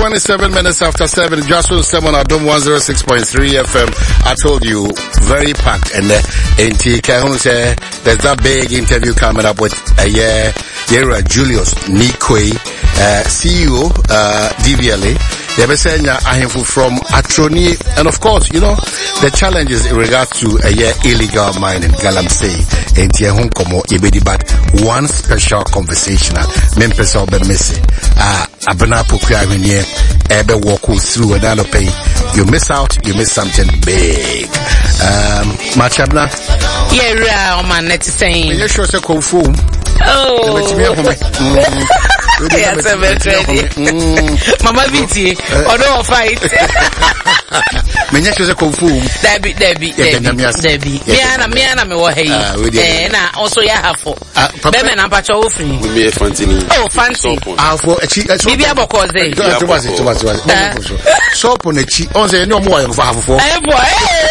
27 minutes after 7, just on 7 on Adom 106.3 FM. I told you, very packed. And NT Kahun said, there's that big interview coming up with Julius Nikwe, CEO, DVLA. They were saying from Atroni, and of course, you know, the challenges in regards to illegal mining, Galamsey, and Tiahunkomo, Ibedi, but one special conversation, Mempesa Obemese, Abana Pukya, Ebe walk through and pay. You miss out, you miss something big. Machabna? Yeah, man, let's say. You're sure to go full. Oh, yes, I'm ready. Mama Viti, or no fight. Menyesho Kung Fu. Debbie. Miana, me wa hey. Na also ya hafo. Beme na mpacha ofri. Me fancy. Oh, fancy. For a chi. Bibi abokoze. So pon a chi. On say no more for half for. Eh boy.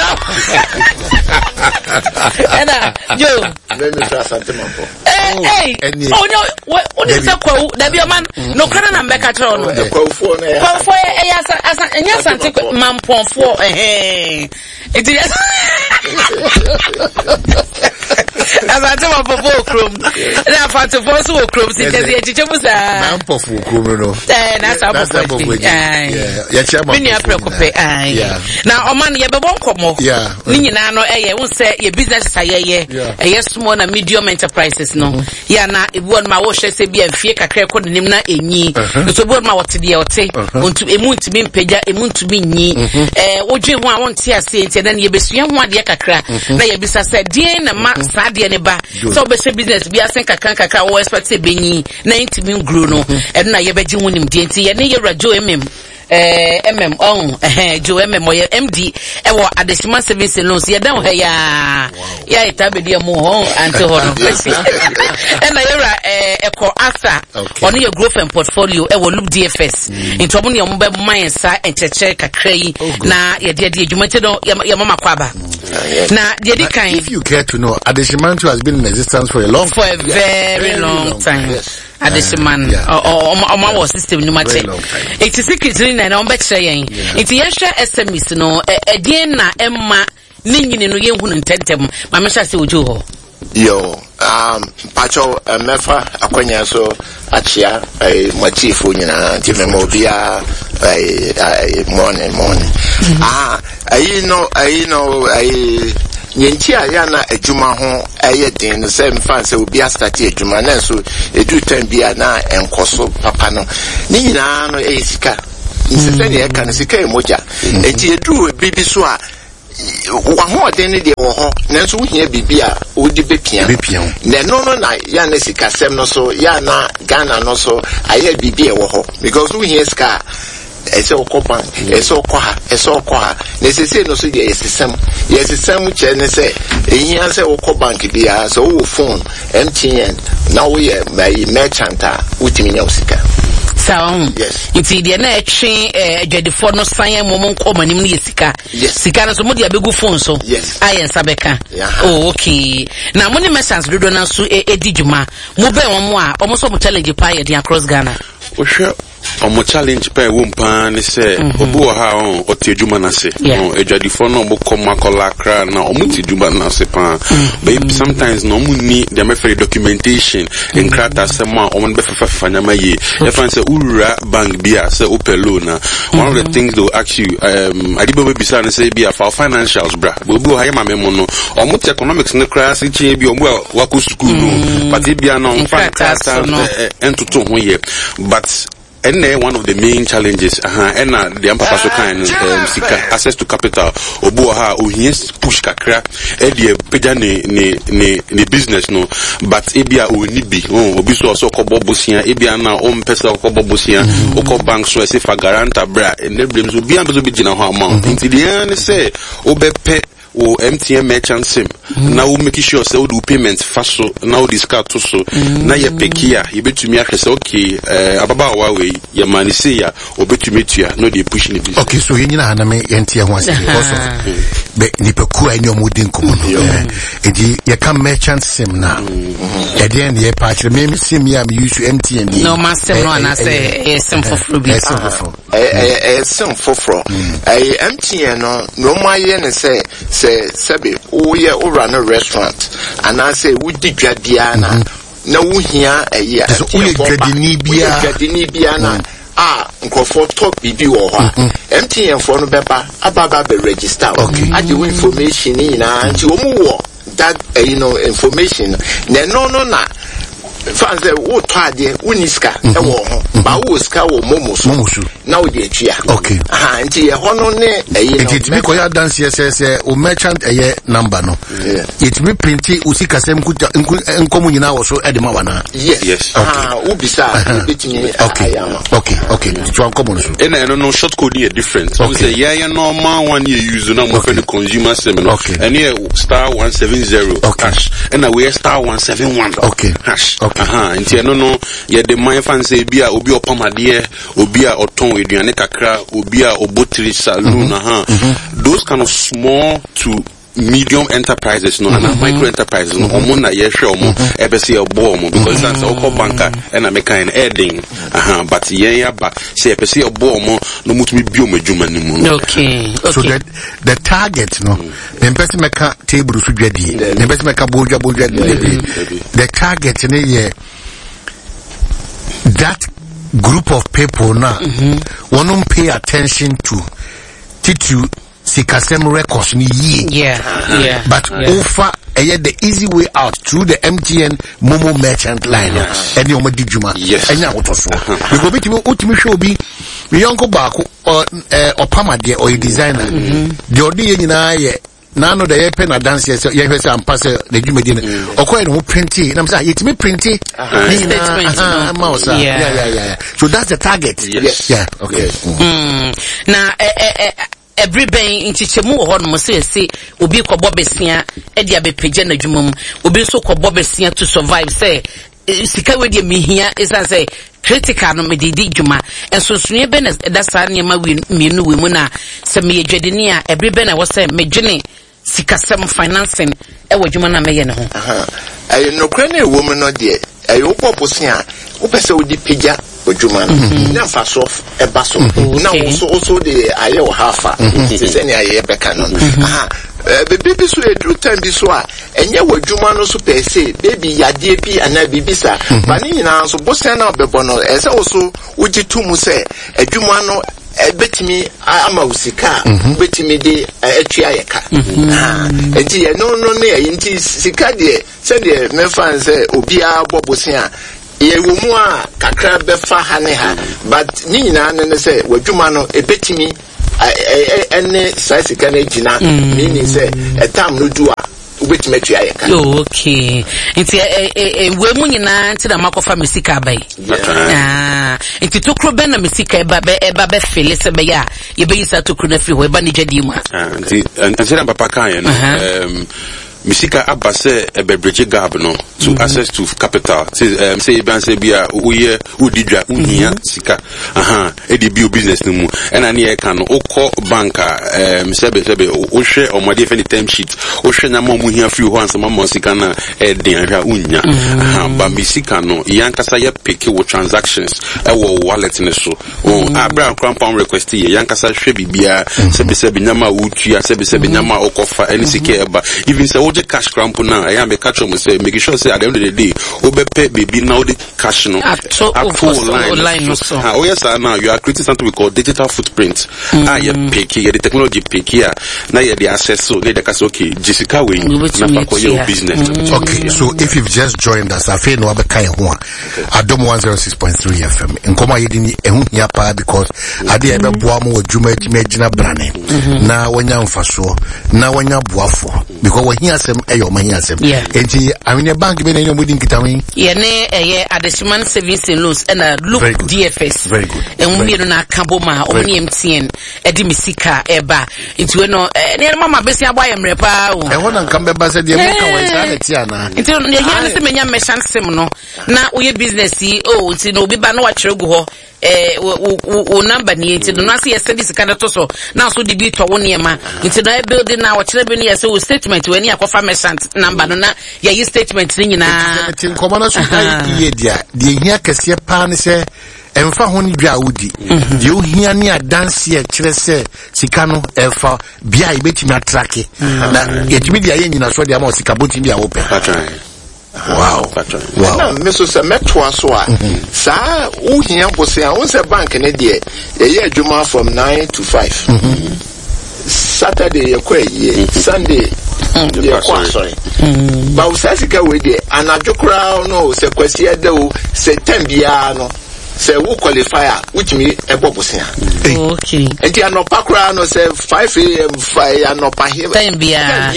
Ena, yo. Let me try something more. Hey. Oh no, what is that quo? Debbie man. No kana na mbeka tro no. Quo for na. Quo for asa enya sante mampon for it is as I tell my papa chrome. Now for to force will chrome since the chichemusa. Mampo for chrome. That's our papa. Yeah, chairman. Mini preoccupy. Now oman ye be won komo. Yeah. Ni nyina no won say your business say small and medium enterprises no. Ya na ebu ma wo hwe se bia mfie kakra ko nim na enyi. So ebu ma wote de wote. Ontu emu ntimi mpagya emu ntumi nyi. Wodwe ho a wonte ase enti na ye besua ho ade kakra. Na ye bisa se die na ma sa de ne ba. So obese business bia sen kakra wo expect se benyi na ntimi ngro no. E na ye beji ho nim de enti ye ne ye rajo Joe MD ewo adesima service loans ye dan ya itabedi mo ho anti ho no na yera eko asa oni your growth and portfolio ewo loop DFS into mo ne mo be man sa encheche kakra yi na ye de adwumate no ye mama kwaba na de kan. If you care to know, Adesimantu has been in existence for a very long time. Yes. Adesiman or our system no matter. It is secret na on betre yen. It yesha SMS no edien na emma ninyini no yenhu ntentem ma me hya se ojo ho. Yo, pacho mefa akwanya so achia motifu nyina timemo bia morning. Nyenchi aya na adwuma ho ayedin no se mfa se obi start adwuma na so edu time bia na enkoso papa no ni nyina no sika nsese ne ka sika emoja enti edu bibi so a wa ho den ne de wo ho na so hia bibi a odi bepia na no na ya na sika sem no so ya na Ghana no so aya bibi e wo ho because we hia sika eso okopan eso okwa necessary no so dey system che ne say ehia say okọ bank bia so wo phone MTN na wo ye merchant utimi nya usika yes iti de na etwe adwadefo no san mo nko manim ne sika sika no so mo de abegu phone so ayen sabeka oh okay na mo ne message dodo na so edijuma mo be won mo a omo so mo challenge pa ye de across Ghana omo challenge pa wumpa ne se obu ha on otejuma na se edwadifo no mo komakola kra na omo tejuma na se pa but sometimes no mo ni the mefe documentation in krata se ma omo be fafa nyama ye e fan se urura bank bia se opelo na one of the things they ask you adibo be bisa ne se bia for financials bra obu ha yema memo no omo economics ne kra se chi bi omo wa ko school no but bia no fa krata entuto ho ye but and one of the main challenges and the empapa so kind sika access to capital obu ha ohien push kakra e de peja ne business no but ebia oni bi obi so kobo bosia ebia na o mpesa kobo bosia o ko bank so se fa guarantor bra and the blames obi am so bi gina ho amount until the end say obepe o MTN merchant sim na wo make sure say wo do payment fast so na wo discount to so na ye pick here you betumi ahwese okay ababa wa we ye mani say ya obetumi tua no dey push ni business. Okay, so yenyina haname yentie ho ase because of be nipaku anyo modin komo no edi ye can merchant sim na at the end ye patch me sim ya me use MTN no ma sim no na say sim for bi sim for MTN no ma ye ne say sebe o ye o run a restaurant and I say we di dwabia na wo hia eye so o ye dwadini bia na nkrofo top bibi wo ho MTN for no beba ababa be register ade wo information ni na nti wo mu wo that information na fans wo to ade uniska e wo ho ba wo ska wo momoso na wo de atua okay nti e ho no ne it me koya dance say o merchant number no it me print usika sem nkomu nyina wo so edema wana yes wo bisa betimi okay to nkomu so ena no short code is different so say yeah normal one you use na mo for the consumer sim no and here *170 hash and we *171 hash nti no ye de my fan say bia obi opamade obi a oton eduane kakra obi a obotiri saloon those kind of small to medium enterprises no and micro enterprises no omo na ye hwe omo ebese ebo omo because that's all banker and make an adding but ye ba say ebese ebo omo no mutumi bi omo adwuma ni mu okay so that the target no the person make table so dwadi the person make bodwa the target ne ye that group of people now won't pay attention to titu sikasem records ni but offer the easy way out through the MTN Momo merchant line and you madi juma enya wotoso because bitimi utimi hwe obi me yonko baako opama de or designer the odi nyina ye na no de pen na dance ye hwese ampase the jumadi ne okoye no printi na msa yetimi printi mouse so that's the target okay na every bay intichemu ho no say obi kobo besia e dia bepeje na dwumam obi so kobo besia to survive say sika we dia mehia isa say critical no me didi dwuma ensonsonie be na da sa ne ma mienu we mu na se me yedwedeni a every bay na wo say medwene sikasem financing e wo dwuma na me ye ne ho no krane woman no de wo poposia wo pese wo di pija ojuma na fa so e ba so na wo so de aye o hafa se ne aye beka no baby so e do time bi so a enye wadwuma no so pese baby yade bi ana bibisa ba ni nyina so bosen na obebo no ese wo so uji tumu se adwuma no betimi ama usika betimi de atua yeka enti ye no ne enti sika de se de me fan se obi a bobosen a ye wo mu a kakra be fa ha ne ha but ni nyina ne se wadwuma no ebetimi ene sika na gina meaning say a time no do a ubetimi atua yeka okay enti we mu nyina nti da makofa mesika bai enti tokro be na mesika eba be fele se be ya ye be yisa tokro na fi ho eba ni jadi mu enti na papa kan ye no Misika abase ebebreche gab no to access to capital say ban say bia uye udidwa unia sika edi bio business no mu ena ne e kan okọ banka sebe o hwe omade fe ni term sheet o hwe na mo mu hia free ho ansama mo sika na den ahwa unya ba misika no yankasa ye pick wo transactions e wo wallet ne so abra compound request ye yankasa hwe bibia sebe nyama utua sebe nyama okofa eni sika eba even say the cash cramp now I am a catch on say make sure say at the end of the day obepe baby now the cash no at online so oh yes now you are creating something we call digital footprint you pick the technology pick here now you the access so the cash okay Jessica we na for your business okay so if you've just joined us I feel no abekai ho Adom 106.3 FM nkoma yedini ehu hia pa because ade e beboa mo adwuma adwuma gina brane na wanya mfaso na wanya boafo because we hia asem eyo man asem enti awene bank be na no mudi nkitawen ye ne additional savings and loans and look DFS very good and we no na kaboma omni MTN edi misika eba nti we no ne mama besi abo ayemre pa o e wona nka beba se de mo ka we sa na ti ana nti no ye yan se menya merchant sim no na we business o nti no obi ba no wa kire gu ho o number ni nti no na se yese disika na to so na so de bi to wo ne ma nti no e building na wa kire bi ne yese o statement we ni akofa merchant number no na ye yi statement ni nyina nti nkomo na so kai ye dia de hia kese pa ne se emfa ho ni dwa wudi de ohia ni adanse e kire se sika no efa bia ibetimi atrake na yetimi dia ye nyina so de ama sika boti bia wo pe wow na meso se metwa so a sa ohia bosia won se bank ne de ye adwuma from 9 to 5 Saturday ye kwa ye Sunday ye kwa sorry ba usasika we de anadwokra no se kwasi ade o se tambia no se wo qualifier which me ebobosia okay enti anopa kra no se 5 am 5 anopa here tambia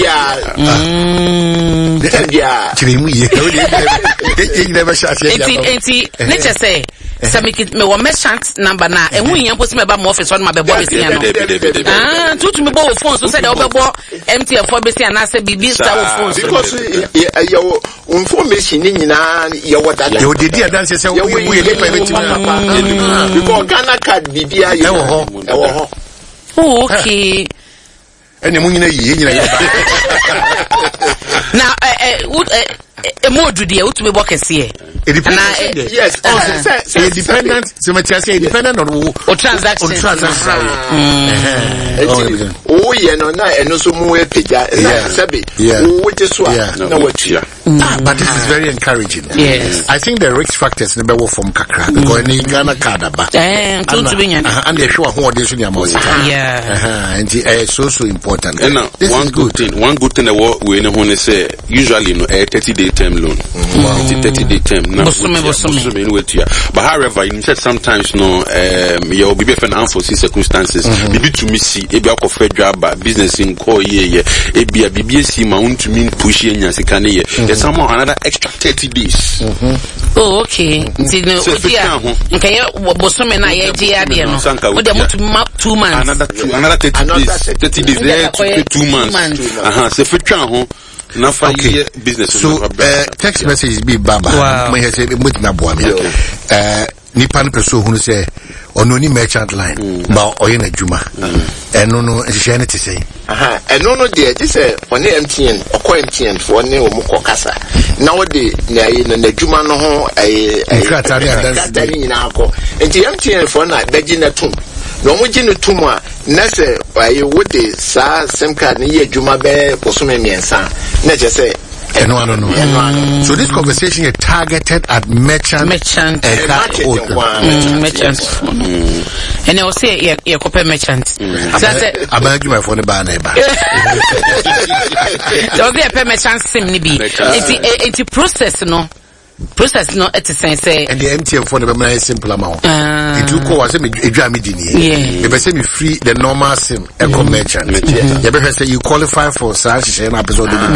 chirimu ye never shot enti nature say samiki me wo merchant number na ehun yan posi me ba mo office on ma be bo besi ano tutu me bo phone so say de obebo MTN for besi ana say bibi star wo phone because your information ni nyina your what that you did that dance say we dey private because Ghana card bibia you ewo okay ene mu nyina yi nyina na more do the ultimate work is here. Yes, independent. So much as independent on transactions. Oh, yeah, no, and also more peja. Which is but this is very encouraging. Yes, I think the risk factors number one from Kakra because in Ghana Kadaba and they show who this in your mouth. And it's so important. And now, one good thing that we know when they say usually no 30-day term loan. 30-day term. Now, but however, you said sometimes no, your be for unforeseen circumstances. Maybe to me see a block of job business in core ye a be a BBC mount to mean pushing as a can ye. There's somehow another extra 30 days. Oh, okay. Okay, Bosome na ye dia dia no. We dey move to 2 months. Another 30 days there to 2 months. So for twa okay. Business so text message be baba me say muti na boa me nipa no person hu say ono ni merchant line ba oye na djuma eno no nhye ne te say eno no de say one MTN okọ MTN for ne o mukọ kasa na wo de na djuma no ho krata ni adansi nyina akọ enti MTN for na beji na tum no mo gi no tum a na se wo de sa sim card ni ye djuma be posome miensa na je say no. So this conversation is targeted at merchant. And I will say, you copy merchant. So I said, I'm going to my phone by neighbor. There will be a merchant sim nibi. It's a process, no. Process no at the sense and the MTN for the very simple amount. It will go as a medini. If I say me free the normal sim eco merchant. You better say you qualify for such an episode.